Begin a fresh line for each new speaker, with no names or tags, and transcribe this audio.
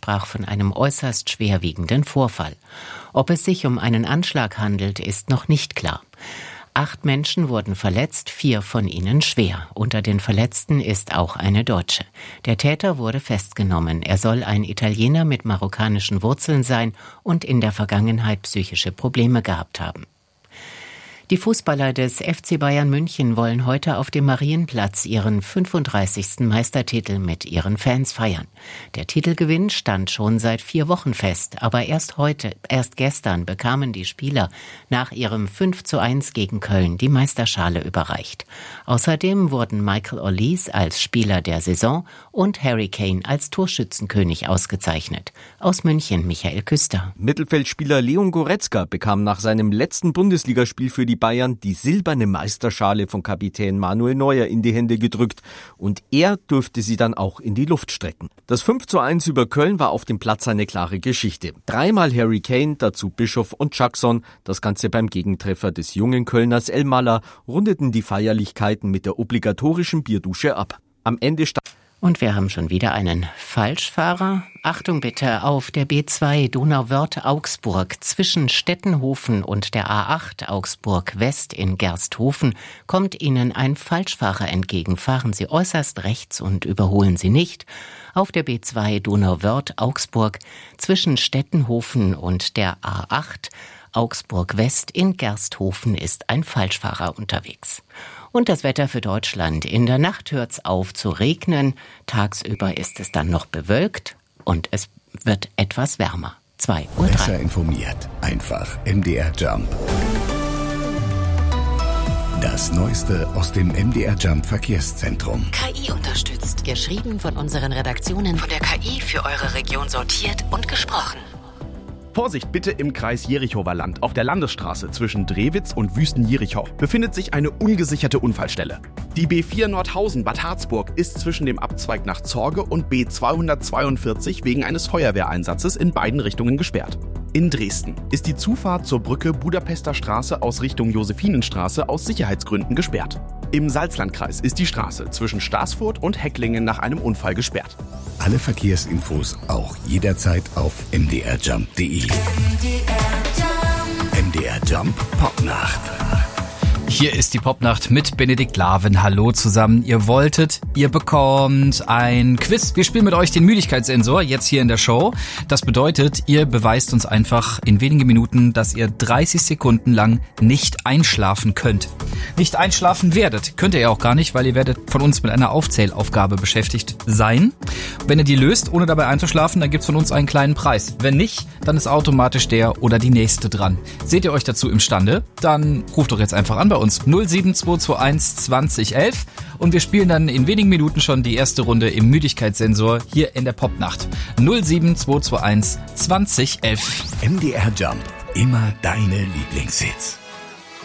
sprach von einem äußerst schwerwiegenden Vorfall. Ob es sich um einen Anschlag handelt, ist noch nicht klar. 8 Menschen wurden verletzt, 4 von ihnen schwer. Unter den Verletzten ist auch eine Deutsche. Der Täter wurde festgenommen. Er soll ein Italiener mit marokkanischen Wurzeln sein und in der Vergangenheit psychische Probleme gehabt haben. Die Fußballer des FC Bayern München wollen heute auf dem Marienplatz ihren 35. Meistertitel mit ihren Fans feiern. Der Titelgewinn stand schon seit 4 Wochen fest, aber erst gestern bekamen die Spieler nach ihrem 5:1 gegen Köln die Meisterschale überreicht. Außerdem wurden Michael Olise als Spieler der Saison und Harry Kane als Torschützenkönig ausgezeichnet. Aus München Michael Küster.
Mittelfeldspieler Leon Goretzka bekam nach seinem letzten Bundesligaspiel für die Bayern die silberne Meisterschale von Kapitän Manuel Neuer in die Hände gedrückt und er durfte sie dann auch in die Luft strecken. Das 5:1 über Köln war auf dem Platz eine klare Geschichte. 3-mal Harry Kane, dazu Bischof und Jackson, das Ganze beim Gegentreffer des jungen Kölners El Malla, rundeten die Feierlichkeiten mit der obligatorischen Bierdusche ab. Am Ende
Und wir haben schon wieder einen Falschfahrer. Achtung bitte, auf der B2 Donauwörth-Augsburg zwischen Stettenhofen und der A8 Augsburg-West in Gersthofen kommt Ihnen ein Falschfahrer entgegen. Fahren Sie äußerst rechts und überholen Sie nicht. Auf der B2 Donauwörth-Augsburg zwischen Stettenhofen und der A8 Augsburg-West in Gersthofen ist ein Falschfahrer unterwegs. Und das Wetter für Deutschland. In der Nacht hört's auf zu regnen. Tagsüber ist es dann noch bewölkt und es wird etwas wärmer. 2:03 Uhr.
Besser informiert. Einfach MDR Jump. Das Neueste aus dem MDR Jump Verkehrszentrum.
KI unterstützt. Geschrieben von unseren Redaktionen. Von der KI für eure Region sortiert und gesprochen.
Vorsicht bitte im Kreis Jerichower Land. Auf der Landesstraße zwischen Drewitz und Wüsten-Jerichow befindet sich eine ungesicherte Unfallstelle. Die B4 Nordhausen-Bad Harzburg ist zwischen dem Abzweig nach Zorge und B242 wegen eines Feuerwehreinsatzes in beiden Richtungen gesperrt. In Dresden ist die Zufahrt zur Brücke Budapester Straße aus Richtung Josephinenstraße aus Sicherheitsgründen gesperrt. Im Salzlandkreis ist die Straße zwischen Staßfurt und Hecklingen nach einem Unfall gesperrt.
Alle Verkehrsinfos auch jederzeit auf mdrjump.de. MDR Jump Popnacht.
Hier ist die Popnacht mit Benedikt Laven. Hallo zusammen. Ihr wolltet, ihr bekommt ein Quiz. Wir spielen mit euch den Müdigkeitssensor jetzt hier in der Show. Das bedeutet, ihr beweist uns einfach in wenigen Minuten, dass ihr 30 Sekunden lang nicht einschlafen könnt. Nicht einschlafen werdet. Könnt ihr ja auch gar nicht, weil ihr werdet von uns mit einer Aufzählaufgabe beschäftigt sein. Wenn ihr die löst, ohne dabei einzuschlafen, dann gibt's von uns einen kleinen Preis. Wenn nicht, dann ist automatisch der oder die nächste dran. Seht ihr euch dazu imstande? Dann ruft doch jetzt einfach an bei uns 07221 2011 und wir spielen dann in wenigen Minuten schon die erste Runde im Müdigkeitssensor hier in der Popnacht. 07221 2011.
MDR Jump. Immer deine Lieblingshits.